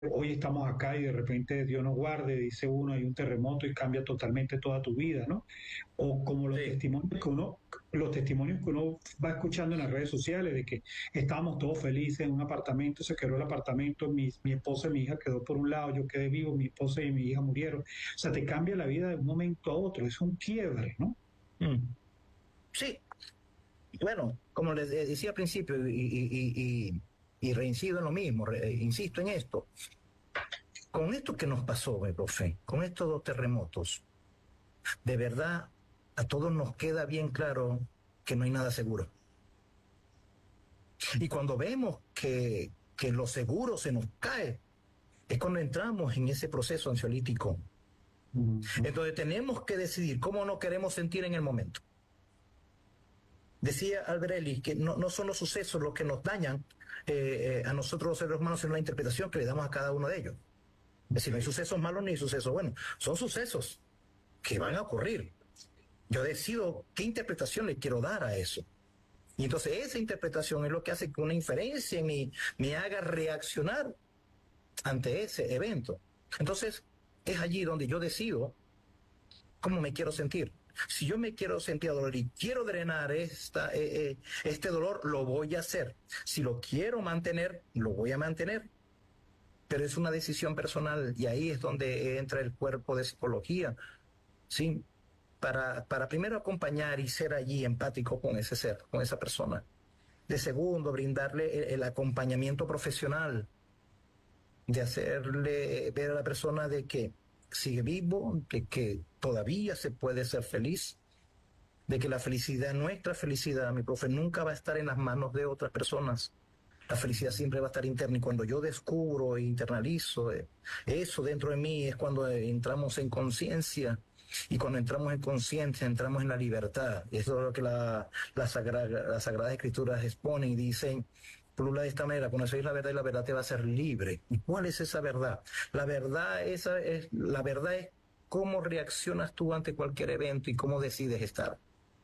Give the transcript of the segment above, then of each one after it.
hoy estamos acá y de repente Dios nos guarde, dice uno, hay un terremoto y cambia totalmente toda tu vida, ¿no? O como Sí, los testimonios que uno va escuchando en las redes sociales de que estábamos todos felices en un apartamento, se quedó el apartamento, mi esposa y mi hija quedó por un lado, yo quedé vivo, mi esposa y mi hija murieron. O sea, te cambia la vida de un momento a otro, es un quiebre, ¿no? mm, sí. Bueno, como les decía al principio, y reincido en lo mismo, insisto en esto, con esto que nos pasó, profe, con estos dos terremotos, de verdad a todos nos queda bien claro que no hay nada seguro. Y cuando vemos que lo seguro se nos cae, es cuando entramos en ese proceso ansiolítico. Ujú. Entonces tenemos que decidir cómo nos queremos sentir en el momento. Decía Alberelli que no son los sucesos los que nos dañan a nosotros los seres humanos, sino la interpretación que le damos a cada uno de ellos. Es decir, no hay sucesos malos ni sucesos buenos, son sucesos que van a ocurrir. Yo decido qué interpretación le quiero dar a eso. Y entonces esa interpretación es lo que hace que una inferencia en mí me haga reaccionar ante ese evento. Entonces es allí donde yo decido cómo me quiero sentir. Si yo me quiero sentir dolor y quiero drenar este dolor, lo voy a hacer. Si lo quiero mantener, lo voy a mantener. Pero es una decisión personal y ahí es donde entra el cuerpo de psicología, ¿sí? Para primero acompañar y ser allí empático con ese ser, con esa persona. De segundo, brindarle el acompañamiento profesional, de hacerle ver a la persona de que sigue vivo, de que todavía se puede ser feliz, de que la felicidad, nuestra felicidad, mi profe, nunca va a estar en las manos de otras personas. La felicidad siempre va a estar interna y cuando yo descubro e internalizo eso dentro de mí es cuando entramos en conciencia y cuando entramos en conciencia entramos en la libertad. Eso es lo que las Sagradas Escrituras exponen y dicen, plula de esta manera, conocéis la verdad y la verdad te va a hacer libre. ¿Y cuál es esa verdad? La verdad es cómo reaccionas tú ante cualquier evento y cómo decides estar.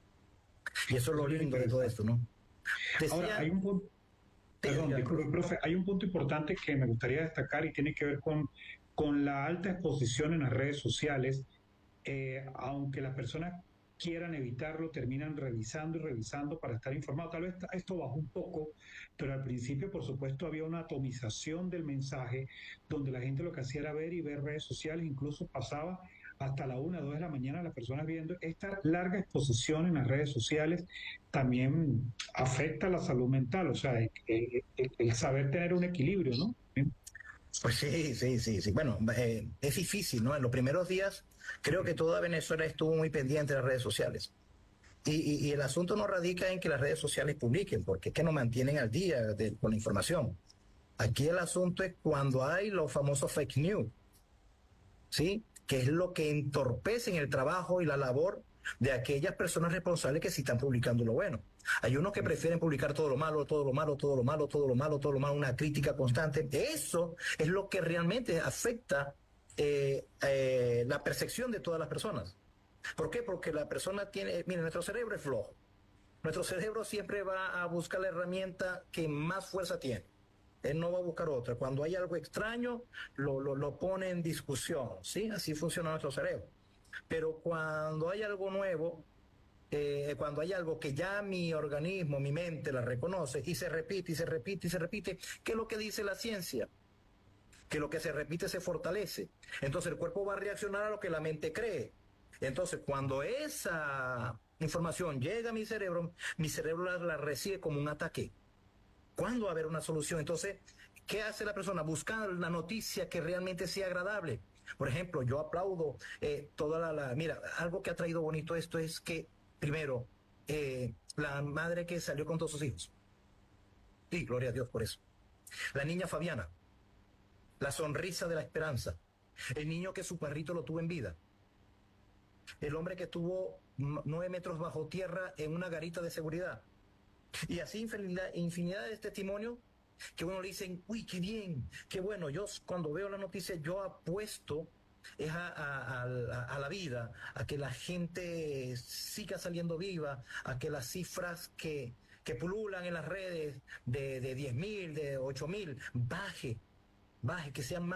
Y eso es Eso lo es bien lindo de todo esto, interesante. ¿no? Ahora, hay Decía, un punto, diga, perdón, diga, disculpe, profe. profe, hay un punto importante que me gustaría destacar y tiene que ver con la alta exposición en las redes sociales. Aunque las personas quieran evitarlo, terminan revisando y revisando para estar informados. Tal vez esto bajó un poco, pero al principio, por supuesto, había una atomización del mensaje donde la gente lo que hacía era ver y ver redes sociales, incluso pasaba hasta la 1, 2 de la mañana las personas viendo. Esta larga exposición en las redes sociales también afecta la salud mental, o sea, el saber tener un equilibrio, ¿no? Pues sí, sí, sí, sí. Bueno, es difícil, ¿no? En los primeros días creo que toda Venezuela estuvo muy pendiente de las redes sociales. Y el asunto no radica en que las redes sociales publiquen, porque es que nos mantienen al día con la información. Aquí el asunto es cuando hay los famosos fake news, ¿sí? Que es lo que entorpecen el trabajo y la labor de aquellas personas responsables que sí están publicando lo bueno. Hay unos que prefieren publicar todo lo malo, todo lo malo, todo lo malo, todo lo malo, todo lo malo, una crítica constante. Eso es lo que realmente afecta la percepción de todas las personas. ¿Por qué? Porque la persona tiene, mire, nuestro cerebro es flojo. Nuestro cerebro siempre va a buscar la herramienta que más fuerza tiene. Él no va a buscar otra. Cuando hay algo extraño, lo pone en discusión. ¿Sí? Así funciona nuestro cerebro. Pero cuando hay algo nuevo, cuando hay algo que ya mi organismo, mi mente la reconoce y se repite y se repite y se repite, ¿qué es lo que dice la ciencia? Que lo que se repite se fortalece. Entonces el cuerpo va a reaccionar a lo que la mente cree. Entonces cuando esa información llega a mi cerebro la recibe como un ataque. ¿Cuándo va a haber una solución? Entonces, ¿qué hace la persona? Buscar la noticia que realmente sea agradable. Por ejemplo, yo aplaudo Mira, algo que ha traído bonito esto es que, primero, la madre que salió con todos sus hijos. Sí, gloria a Dios por eso. La niña Fabiana, la sonrisa de la esperanza. El niño que su perrito lo tuvo en vida. El hombre que estuvo 9 metros bajo tierra en una garita de seguridad. Y así infinidad de testimonios que uno le dicen, uy, qué bien, qué bueno. Yo cuando veo la noticia, yo apuesto es a la vida, a que la gente siga saliendo viva, a que las cifras que pululan en las redes de 10.000, de 8.000, baje. baje, que sean más